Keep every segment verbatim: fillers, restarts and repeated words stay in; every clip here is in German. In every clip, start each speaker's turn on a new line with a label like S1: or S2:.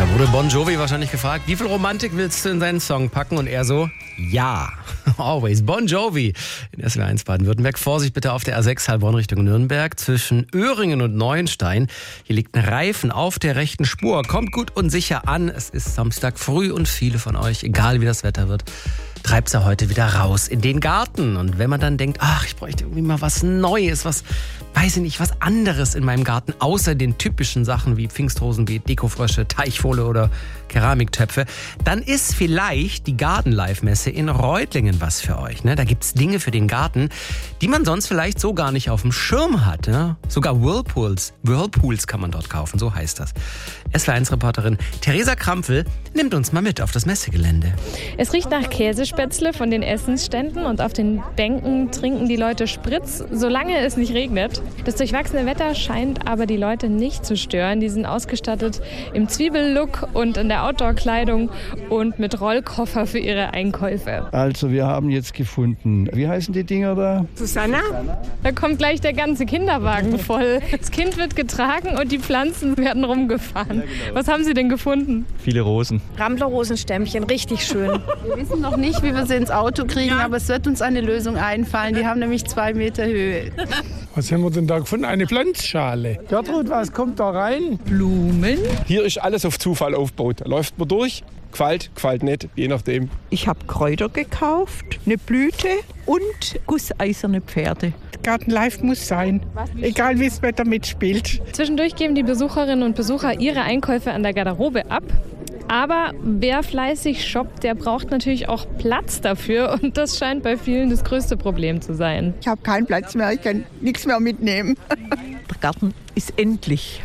S1: Da wurde Bon Jovi wahrscheinlich gefragt, wie viel Romantik willst du in seinen Song packen? Und er so, ja, always. Bon Jovi in S W R eins Baden-Württemberg. Vorsicht bitte auf der A sechs Heilbronn Richtung Nürnberg zwischen Öhringen und Neuenstein. Hier liegt ein Reifen auf der rechten Spur. Kommt gut und sicher an. Es ist Samstag früh und viele von euch, egal wie das Wetter wird, treibt sie heute wieder raus in den Garten. Und wenn man dann denkt, ach, ich bräuchte irgendwie mal was Neues, was, weiß ich nicht, was anderes in meinem Garten, außer den typischen Sachen wie Pfingstrosenbeet, Dekofrösche, Teichfohle oder Keramiktöpfe, dann ist vielleicht die Garden Life Messe in Reutlingen was für euch. Ne? Da gibt's Dinge für den Garten, die man sonst vielleicht so gar nicht auf dem Schirm hat. Ne? Sogar Whirlpools, Whirlpools kann man dort kaufen, so heißt das. S W R eins Reporterin Theresa Krampfel nimmt uns mal mit auf das Messegelände.
S2: Es riecht nach Käsespätzle von den Essensständen und auf den Bänken trinken die Leute Spritz, solange es nicht regnet. Das durchwachsene Wetter scheint aber die Leute nicht zu stören. Die sind ausgestattet im Zwiebellook und in der Outdoor-Kleidung und mit Rollkoffer für ihre Einkäufe.
S3: Also wir haben jetzt gefunden, wie heißen die Dinger da?
S2: Susanna? Da kommt gleich der ganze Kinderwagen voll. Das Kind wird getragen und die Pflanzen werden rumgefahren. Was haben Sie denn gefunden?
S4: Viele Rosen.
S5: Rambler-Rosenstämmchen, richtig schön.
S6: Wir wissen noch nicht, wie wir sie ins Auto kriegen, aber es wird uns eine Lösung einfallen. Die haben nämlich zwei Meter Höhe.
S7: Was haben wir denn da gefunden? Eine Pflanzschale. Gertrud, was kommt da rein?
S5: Blumen.
S8: Hier ist alles auf Zufall aufgebaut. Da läuft man durch, gefällt, gefällt nicht, je nachdem.
S9: Ich habe Kräuter gekauft, eine Blüte und gusseiserne Pferde.
S7: Garten Life muss sein, egal wie das Wetter mitspielt.
S2: Zwischendurch geben die Besucherinnen und Besucher ihre Einkäufe an der Garderobe ab. Aber wer fleißig shoppt, der braucht natürlich auch Platz dafür. Und das scheint bei vielen das größte Problem zu sein.
S9: Ich habe keinen Platz mehr, ich kann nichts mehr mitnehmen. Der Garten ist endlich.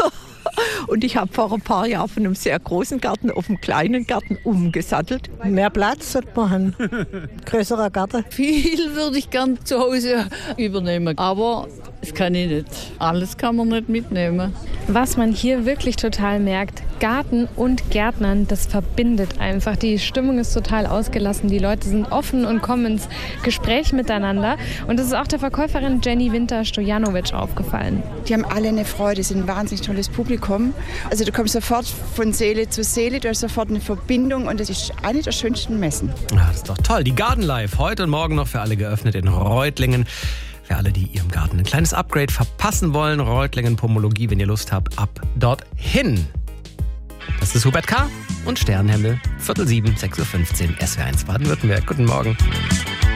S9: Und ich habe vor ein paar Jahren von einem sehr großen Garten auf einen kleinen Garten umgesattelt.
S10: Mehr Platz sollte man haben. Größerer Garten.
S6: Viel würde ich gern zu Hause übernehmen, aber das kann ich nicht. Alles kann man nicht mitnehmen.
S2: Was man hier wirklich total merkt, Garten und Gärtnern, das verbindet einfach. Die Stimmung ist total ausgelassen, die Leute sind offen und kommen ins Gespräch miteinander. Und das ist auch der Verkäuferin Jenny Winter-Stojanovic aufgefallen.
S5: Die haben alle eine Freude, sind ein wahnsinnig tolles Publikum. Also du kommst sofort von Seele zu Seele, du hast sofort eine Verbindung und das ist eine der schönsten Messen.
S1: Ja, das ist doch toll. Die Garden Life heute und morgen noch für alle geöffnet in Reutlingen. Für alle, die ihrem Garten ein kleines Upgrade verpassen wollen, Reutlingen Pomologie, wenn ihr Lust habt, ab dorthin. Das ist Hubert K. und Sternenhimmel, Viertel sieben, sechs Uhr fünfzehn, S W R eins Baden-Württemberg. Guten Morgen.